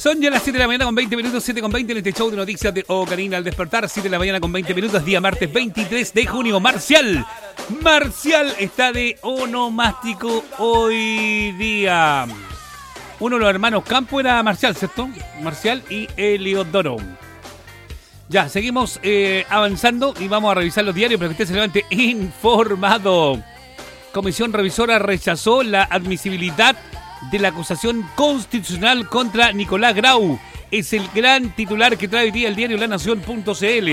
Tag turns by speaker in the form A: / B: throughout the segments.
A: Son ya las 7 de la mañana con 20 minutos, 7 con 20 en este show de noticias de Ocarina al despertar. 7 de la mañana con 20 minutos, día martes 23 de junio. Marcial está de onomástico hoy día. Uno de los hermanos Campo era Marcial, ¿cierto? Marcial y Eliodoro. Ya, seguimos avanzando y vamos a revisar los diarios para que usted se levante informado. Comisión revisora rechazó la admisibilidad de la acusación constitucional contra Nicolás Grau. Es el gran titular que trae hoy día el diario La Nación.cl.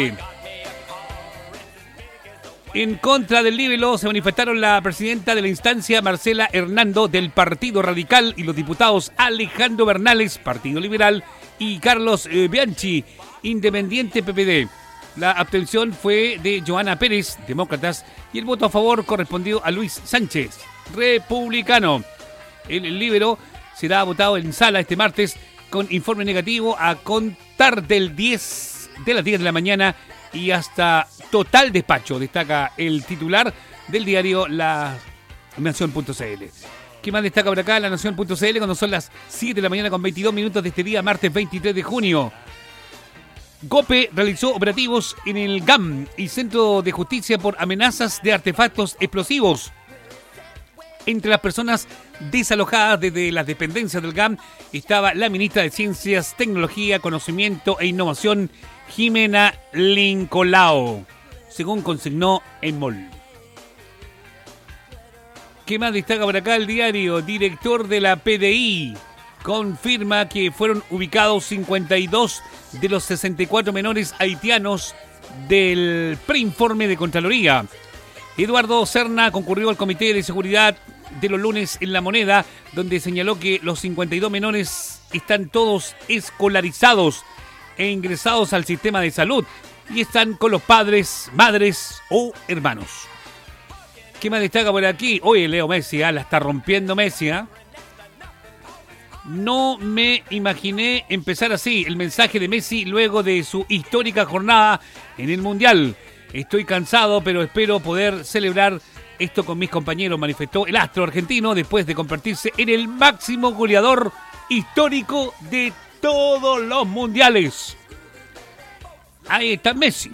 A: En contra del libelo se manifestaron la presidenta de la instancia, Marcela Hernando, del Partido Radical, y los diputados Alejandro Bernales, Partido Liberal, y Carlos Bianchi, Independiente PPD. La abstención fue de Joana Pérez, Demócratas, y el voto a favor correspondió a Luis Sánchez, Republicano. El libero será votado en sala este martes con informe negativo a contar de las 10 de la mañana y hasta total despacho, destaca el titular del diario La Nación.cl. ¿Qué más destaca por acá La Nación.cl cuando son las 7 de la mañana con 22 minutos de este día, martes 23 de junio? GOPE realizó operativos en el GAM y Centro de Justicia por amenazas de artefactos explosivos. Entre las personas desalojadas desde las dependencias del GAM estaba la ministra de Ciencias, Tecnología, Conocimiento e Innovación, Jimena Lincolao, según consignó ENMOL. ¿Qué más destaca por acá el diario? Director de la PDI confirma que fueron ubicados 52 de los 64 menores haitianos del preinforme de Contraloría. Eduardo Serna concurrió al Comité de Seguridad de los lunes en La Moneda, donde señaló que los 52 menores están todos escolarizados e ingresados al sistema de salud y están con los padres, madres o hermanos. ¿Qué más destaca por aquí? Oye, Leo Messi, la está rompiendo Messi, ¿eh? No me imaginé empezar así. El mensaje de Messi luego de su histórica jornada en el Mundial. Estoy cansado, pero espero poder celebrar esto con mis compañeros, manifestó el astro argentino después de convertirse en el máximo goleador histórico de todos los mundiales. Ahí está Messi.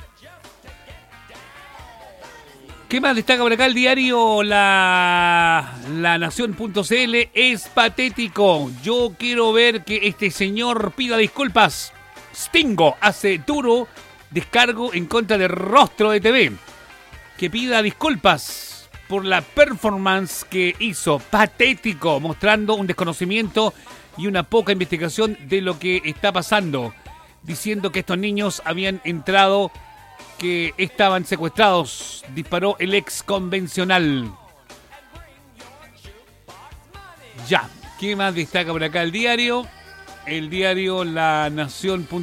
A: ¿Qué más destaca por acá el diario La Nación.cl? Es patético. Yo quiero ver que este señor pida disculpas. Stingo hace duro descargo en contra de Rostro de TV. Que pida disculpas por la performance que hizo. Patético, mostrando un desconocimiento y una poca investigación de lo que está pasando. Diciendo que estos niños habían entrado, que estaban secuestrados. Disparó el ex convencional. Ya, ¿qué más destaca por acá el diario? El diario La Nación.